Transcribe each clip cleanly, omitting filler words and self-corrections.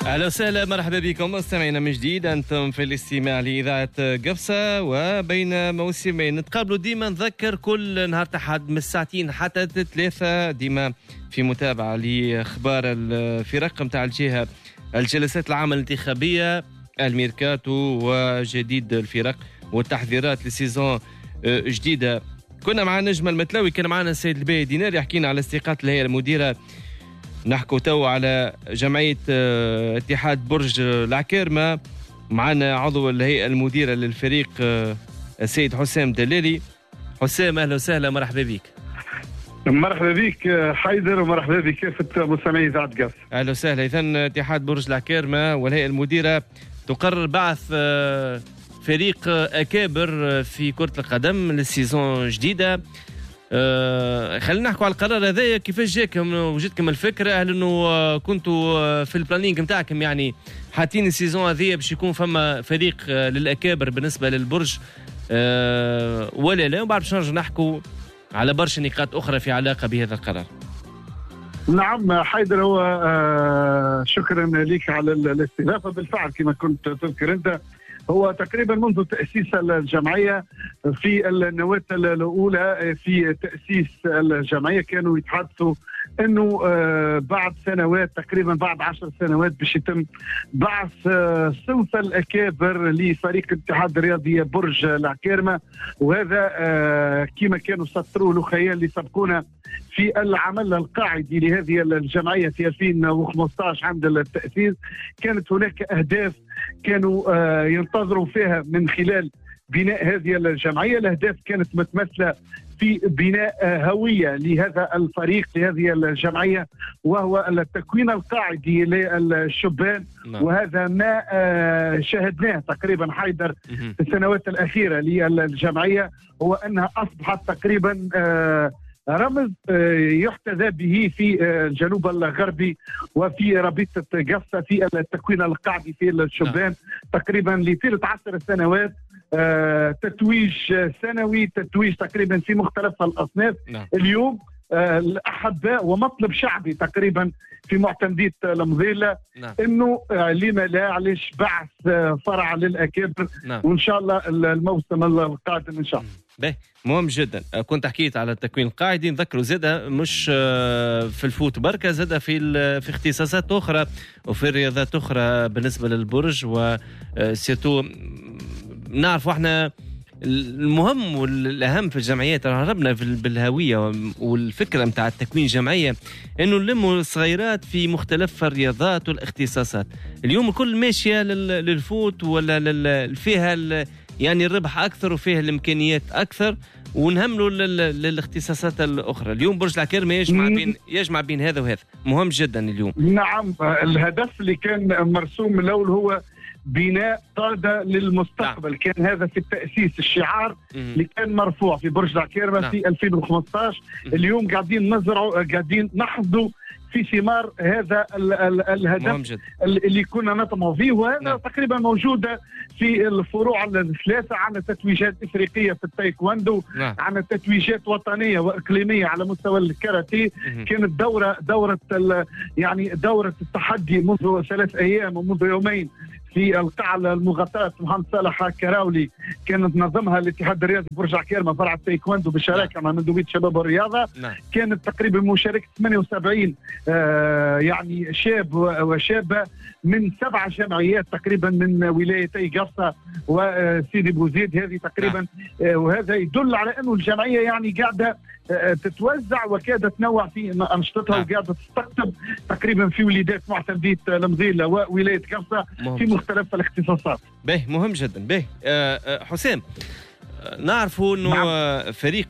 أهلا وسهلا، مرحبا بكم مستمعينا من جديد. أنتم في الاستماع لإذاعة قفصة وبين موسمين. نتقابلوا ديما، نذكر كل نهار أحد من الساعتين حتى 3 ديما في متابعة لأخبار الفرق متاع الجهة، الجلسات العامة الانتخابية، الميركاتو وجديد الفرق والتحذيرات لسيزون جديدة. كنا مع نجم المتلاوي، كان معنا السيد الباهي دينار يحكينا على استقالة الهيئة المديرة. نحكوا تو على جمعية اتحاد برج العكيرمة. معنا عضو الهيئة المديرة للفريق السيد حسام دلالي. حسام أهلا وسهلا، مرحبا بك. مرحبا بك حيدر، ومرحبا بك كافة مستمعي إذاعة قفصة. أهلا وسهلا. إذن اتحاد برج العكيرمة والهيئة المديرة تقرر بعث فريق أكابر في كرة القدم للسيزون جديدة. خلينا نحكوا على القرار هذايا، كيفاش جاكم وجدكم الفكره؟ هل انه كنتوا في البلانينج نتاعكم يعني حاطين السيزون هذيا باش يكون فما فريق للاكابر بالنسبه للبرج ولا لا؟ وبعد باش نرجع نحكوا على برشا نقاط اخرى في علاقه بهذا القرار. نعم حيدر، هو شكرا لك على الاستضافه. بالفعل كما كنت تذكر انت، هو تقريبا منذ تأسيس الجمعية في النواة الأولى في تأسيس الجمعية كانوا يتحدثوا أنه بعد سنوات، تقريبا بعد 10 سنوات، باش يتم بعث صنف الأكابر لفريق الاتحاد الرياضي برج العكيرمة. وهذا كما كانوا سطروا له خيال اللي سبقونا في العمل القاعدي لهذه الجمعية في 2015 عند التأسيس. كانت هناك أهداف كانوا ينتظروا فيها من خلال بناء هذه الجمعية. الأهداف كانت متمثلة في بناء هوية لهذا الفريق، لهذه الجمعية، وهو التكوين القاعدي للشبان. وهذا ما شاهدناه تقريبا حيدر في السنوات الأخيرة للجمعية، هو أنها أصبحت تقريبا رمز يحتذى به في الجنوب الغربي وفي رابطة قفصة في التكوين القاعدي في الشبان. تقريبا لطيلة 10 سنوات تتويج سنوي، تتويج تقريبا في مختلف الأصناف. اليوم الأحباء ومطلب شعبي تقريبا في معتمدية المظيلة انه لما لا، علاش بعث فرع للأكابر. وان شاء الله الموسم القادم ان شاء الله. باهي، مهم جدا. كنت حكيت على التكوين القاعدي، نذكروا زاده مش في الفوت بركه، زاده في اختصاصات اخرى وفي رياضات اخرى بالنسبه للبرج. وسيتو نعرفوا احنا المهم والاهم في الجمعيات، هربنا بالهويه والفكره نتاع التكوين جمعيه انه نلموا الصغيرات في مختلف الرياضات والاختصاصات. اليوم الكل ماشيه للفوت ولا فيها يعني الربح اكثر وفيها الامكانيات اكثر، ونهملوا للاختصاصات الاخرى. اليوم برج العكيرمة يجمع بين هذا وهذا، مهم جدا اليوم. نعم، الهدف اللي كان مرسوم من الاول هو بناء قادة للمستقبل. كان هذا في التأسيس الشعار اللي كان مرفوع في برج العكيرمة في 2015. اليوم قاعدين نزرعوا، قاعدين نحصدوا في ثمار هذا الهدف اللي كنا نطمع فيه. وهذا تقريبا موجودة في الفروع الثلاثة. عندنا تتويجات إفريقية في التايكواندو، عندنا تتويجات وطنية وإقليمية على مستوى الكاراتيه. كانت دورة التحدي منذ 3 أيام ومنذ يومين في القاعة المغطاة محمد صالح كراولي، كانت نظمها الاتحاد الرياضي برج العكيرمة فرع التايكواندو بالشراكة مع مندوبية شباب الرياضة. كانت تقريبا مشاركة 78 يعني شاب وشابة من 7 جمعيات تقريبا من ولايتي قفصة وسيدي بوزيد. هذه تقريبا وهذا يدل على أنه الجمعية يعني قاعدة تتوزع وكادت تنوع في أنشطتها، وقاعدة تستقطب تقريبا في وليدات معتمدية المظيلة وولاية قفصة في مختلف الاختصاصات. باهي، مهم جدا. باهي حسام، نعرفوا انه فريق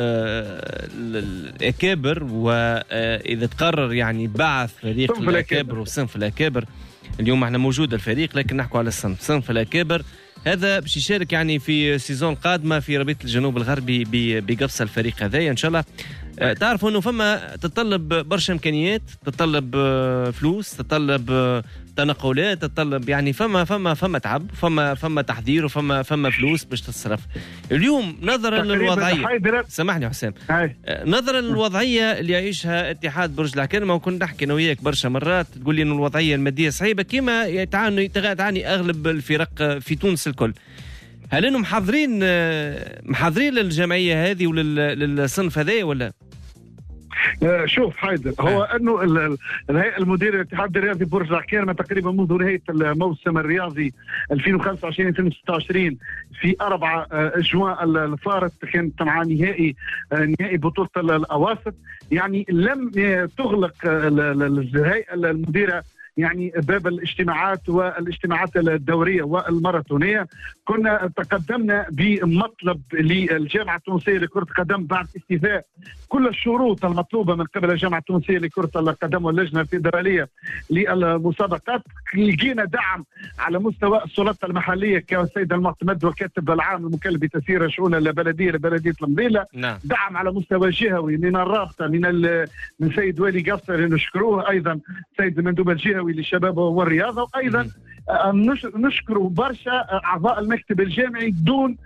الأكابر، واذا تقرر يعني بعث فريق الأكابر وصنف الأكابر، اليوم احنا موجود الفريق لكن نحكوا على صنف الأكابر هذا باش يشارك يعني في سيزون قادمه في رابطه الجنوب الغربي بقفصة. الفريق هذايا ان شاء الله تعرفوا انه فما تتطلب برشا امكانيات، تتطلب فلوس، تتطلب تنقلات، تتطلب يعني فما تعب، فما تحضير، وفما فلوس باش تصرف. اليوم نظرا للوضعيه، سامحني حسام، نظرا للوضعيه اللي يعيشها اتحاد برج العكرمه، وكنت نحكي انا وياك برشا مرات تقول لي انه الوضعيه الماديه صعيبه كما تعاني اغلب الفرق في تونس الكل. هل انهم محضرين للجمعيه هذه وللصنف هذا ولا؟ شوف حيدر، هو انه الهيئه المديره للاتحاد الرياضي برج العكرمه تقريبا منذ نهايه الموسم الرياضي 2025-2026 في 4 جوان الفارط كانت مع نهائي بطوله الاواسط، يعني لم تغلق الهيئه المديره يعني باب الاجتماعات والاجتماعات الدوريه والماراثونيه. كنا تقدمنا بمطلب للجامعه التونسيه لكره القدم بعد استيفاء كل الشروط المطلوبه من قبل الجامعه التونسيه لكره القدم واللجنه الفيدراليه للمسابقات. لقينا دعم على مستوى السلطه المحليه كالسيد المعتمد والكاتب العام المكلف بتسيير الشؤون البلديه لبلديه المضيله. دعم على مستوى جهوي من الرابطه من سيد والي قصر نشكروه، ايضا سيد المندوب الجهوي للشباب والرياضه، وايضا نشكر برشا اعضاء المكتب الجامعي دون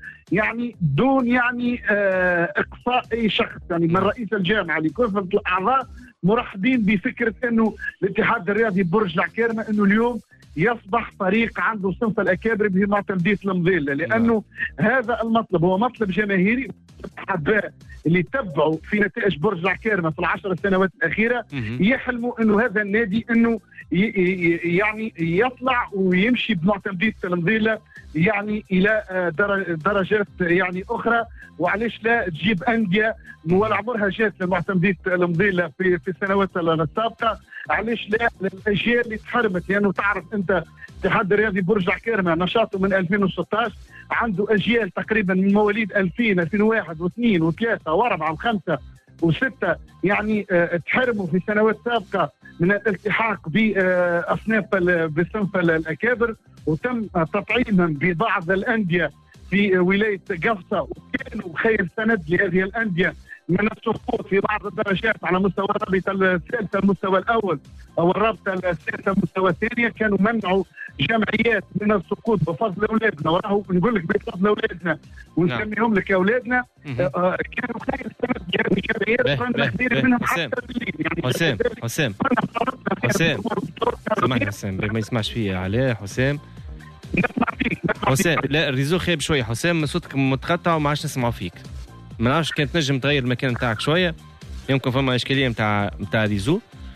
اقصاء اي شخص، يعني من رئيس الجامعه لكافه الاعضاء مرحبين بفكره انه الاتحاد الرياضي برج العكرمه انه اليوم يصبح فريق عنده صنف الاكابر بمعتمديه المضيله، لانه هذا المطلب هو مطلب جماهيري. الاحباء اللي تبعوا في نتائج برج العكرمه في ال10 سنوات الاخيره يحلموا انه هذا النادي انه يعني يطلع ويمشي بمعتمديه المضيله يعني الى درجات يعني اخرى. وعليش لا تجيب انديه ولا عمرها جات لمعتمديه المضيله في السنوات السابقه؟ علاش لا الاجيال اللي تحرمت؟ لانه تعرف انت الاتحاد الرياضي برج العكرمه نشاطه من 2016 عنده اجيال تقريبا من مواليد 2000 2001 و2 و3 و4 و5 و6 يعني تحرموا في سنوات سابقه من الالتحاق بصنف الاكابر، وتم تطعيمهم ببعض الانديه في ولايه قفصه، وكانوا خير سند لهذه الانديه من السقوط في بعض الدرجات على مستوى الرابطه الثالثه المستوى الاول او الرابطه الثالثه المستوى الثانيه. كانوا منعوا جمعيات من السقوط بفضل اولادنا، وراه نقول لك بفضل اولادنا ونسميهم لك اولادنا. كانوا خير سند لجمعيات كنا كثير منهم حتى يعني حسام سامحني حسام ما يسمعش فيا عليه حسام. حسام لا الريزو خايب شويه حسام، صوتك متقطع وما عادش نسمعوا فيك. ما نعرفش كانت نجم تغير المكان نتاعك شويه، يمكن فما اشكاليه نتاع ريزو.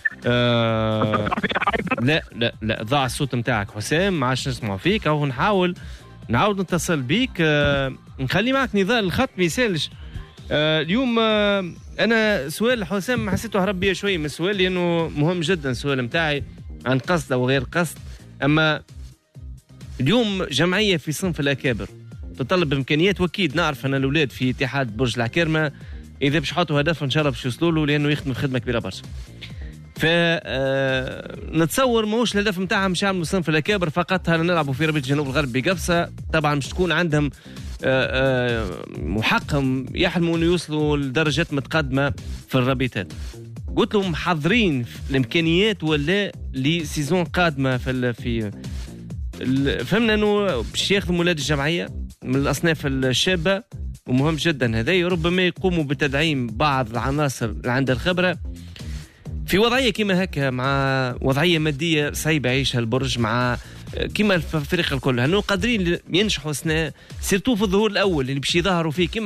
لا ضاع الصوت نتاعك حسام، ما عادش نسمعوا فيك. او نعاود نتصل بيك. نخلي معك نضال الخط ما يسالش. اليوم انا سؤال حسام حسيته هرب بيا شويه من السؤال لانه مهم جدا السؤال نتاعي عن قصد او غير قصد. اما اليوم جمعيه في صنف الاكابر تطلب امكانيات، واكيد نعرف ان الاولاد في اتحاد برج العكرمه اذا باش يحطوا هدف ان شاء الله باش يوصلوا له لانه يخدم خدمه كبيره برشا. نتصور ماهوش الهدف نتاعهم باش يعملوا صنف الاكابر فقط نلعبوا في رابطه الجنوب الغربي بقفصه. طبعا باش تكون عندهم محقهم يحلموا انه يوصلوا لدرجات متقدمه في الرابطات. قلت لهم محضرين الامكانيات ولا لسيزون قادمه في فهمنا انه باش ياخذوا اولاد الجمعيه من الاصناف الشابه، ومهم جدا هذا. ربما يقوموا بتدعيم بعض العناصر اللي عندها الخبره في وضعيه كما هكا، مع وضعيه ماديه صعيبه يعيشها البرج مع كما الفريق الكل. هنو قادرين ينجحوا سيرتو في الظهور الاول اللي باش يظهروا فيه كما